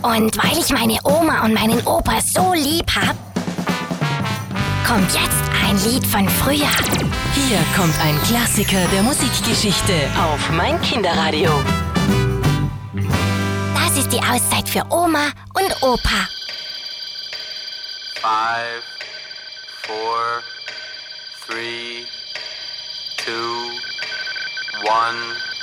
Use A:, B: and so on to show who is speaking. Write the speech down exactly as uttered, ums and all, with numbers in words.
A: Und weil ich meine Oma und meinen Opa so lieb hab, kommt jetzt ein Lied von früher.
B: Hier kommt ein Klassiker der Musikgeschichte auf mein Kinderradio.
A: Das ist die Auszeit für Oma und Opa.
C: Five, four, three, two, one.